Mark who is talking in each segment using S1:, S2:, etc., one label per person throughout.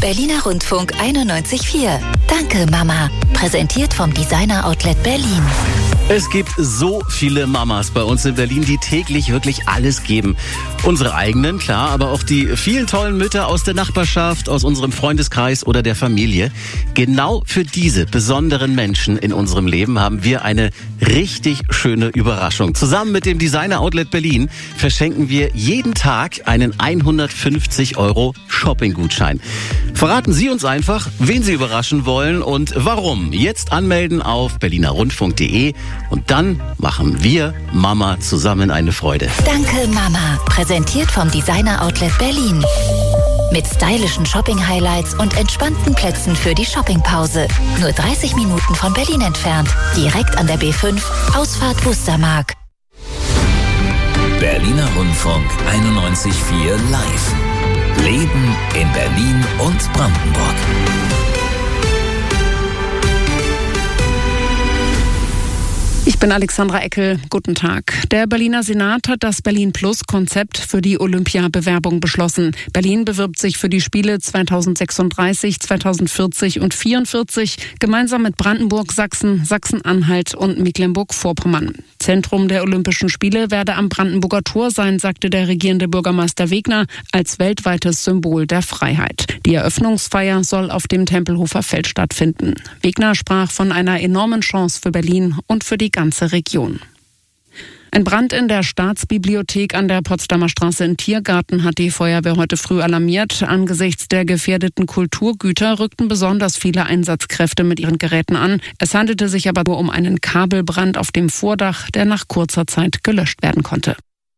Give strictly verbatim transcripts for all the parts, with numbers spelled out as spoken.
S1: Berliner Rundfunk einundneunzig Komma vier. Danke, Mama. Präsentiert vom Designer Outlet Berlin.
S2: Es gibt so viele Mamas bei uns in Berlin, die täglich wirklich alles geben. Unsere eigenen, klar, aber auch die vielen tollen Mütter aus der Nachbarschaft, aus unserem Freundeskreis oder der Familie. Genau für diese besonderen Menschen in unserem Leben haben wir eine richtig schöne Überraschung. Zusammen mit dem Designer Outlet Berlin verschenken wir jeden Tag einen hundertfünfzig Euro Shopping-Gutschein. Verraten Sie uns einfach, wen Sie überraschen wollen und warum. Jetzt anmelden auf berlinerrundfunk punkt de und dann machen wir Mama zusammen eine Freude.
S1: Danke, Mama. Präsentiert vom Designer Outlet Berlin. Mit stylischen Shopping-Highlights und entspannten Plätzen für die Shoppingpause. Nur dreißig Minuten von Berlin entfernt. Direkt an der B fünf, Ausfahrt Wustermark.
S3: Berliner Rundfunk einundneunzig Komma vier live. Leben in Berlin und Brandenburg.
S4: Ich bin Alexandra Eckel. Guten Tag. Der Berliner Senat hat das Berlin-Plus-Konzept für die Olympiabewerbung beschlossen. Berlin bewirbt sich für die Spiele zweitausendsechsunddreißig, zweitausendvierzig und vierundvierzig gemeinsam mit Brandenburg, Sachsen, Sachsen-Anhalt und Mecklenburg-Vorpommern. Zentrum der Olympischen Spiele werde am Brandenburger Tor sein, sagte der regierende Bürgermeister Wegner, als weltweites Symbol der Freiheit. Die Eröffnungsfeier soll auf dem Tempelhofer Feld stattfinden. Wegner sprach von einer enormen Chance für Berlin und für die ganze Region. Ein Brand in der Staatsbibliothek an der Potsdamer Straße in Tiergarten hat die Feuerwehr heute früh alarmiert. Angesichts der gefährdeten Kulturgüter rückten besonders viele Einsatzkräfte mit ihren Geräten an. Es handelte sich aber nur um einen Kabelbrand auf dem Vordach, der nach kurzer Zeit gelöscht werden konnte.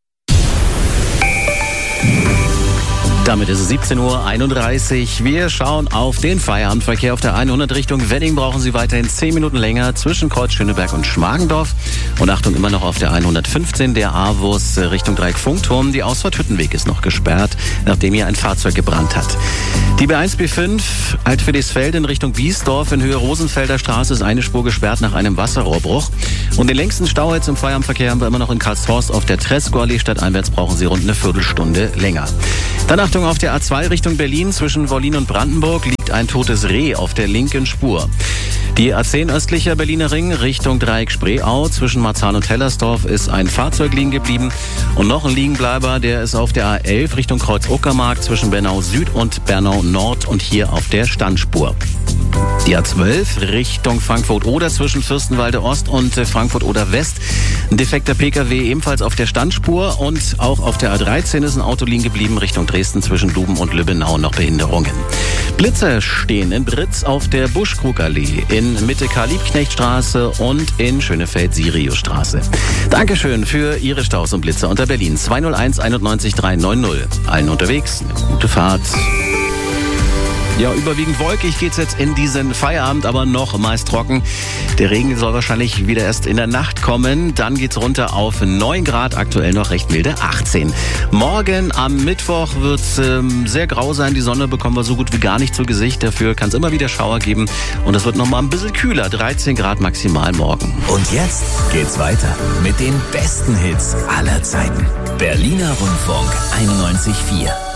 S2: Damit ist es siebzehn Uhr einunddreißig. Wir schauen auf den Feierabendverkehr auf der hundert Richtung Wedding. Brauchen Sie weiterhin zehn Minuten länger zwischen Kreuz Schöneberg und Schmargendorf. Und Achtung, immer noch auf der hundertfünfzehn, der A-Bus Richtung Dreieck Funkturm. Die Ausfahrt Hüttenweg ist noch gesperrt, nachdem hier ein Fahrzeug gebrannt hat. Die B eins B fünf Altfriedrichsfeld in Richtung Biesdorf in Höhe Rosenfelder Straße ist eine Spur gesperrt nach einem Wasserrohrbruch. Und den längsten Stau jetzt im Feierabendverkehr haben wir immer noch in Karlshorst auf der Treskow-Allee. Stadteinwärts brauchen Sie rund eine Viertelstunde länger. Dann Achtung, auf der A zwei Richtung Berlin zwischen Wollin und Brandenburg liegt ein totes Reh auf der linken Spur. Die A zehn östlicher Berliner Ring Richtung Dreieck Spreeau zwischen Marzahn und Hellersdorf ist ein Fahrzeug liegen geblieben. Und noch ein Liegenbleiber, der ist auf der A elf Richtung Kreuz Uckermark zwischen Bernau Süd und Bernau Nord und hier auf der Standspur. Die A zwölf Richtung Frankfurt-Oder zwischen Fürstenwalde Ost und Frankfurt-Oder West. Ein defekter Pkw ebenfalls auf der Standspur und auch auf der A dreizehn ist ein Auto liegen geblieben Richtung Dresden zwischen Duben und Lübbenau noch Behinderungen. Blitzer stehen in Britz auf der Buschkrugallee, in Mitte Karl-Liebknecht-Straße und in Schönefeld-Siriusstraße. Dankeschön für Ihre Staus und Blitzer unter Berlin. zwei null eins einundneunzig drei neun null. Allen unterwegs eine gute Fahrt. Ja, überwiegend wolkig geht's jetzt in diesen Feierabend, aber noch meist trocken. Der Regen soll wahrscheinlich wieder erst in der Nacht kommen. Dann geht's runter auf neun Grad, aktuell noch recht milde achtzehn. Morgen am Mittwoch wird's ähm, sehr grau sein. Die Sonne bekommen wir so gut wie gar nicht zu Gesicht. Dafür kann es immer wieder Schauer geben. Und es wird noch mal ein bisschen kühler. dreizehn Grad maximal morgen.
S3: Und jetzt geht's weiter mit den besten Hits aller Zeiten. Berliner Rundfunk einundneunzig Komma vier.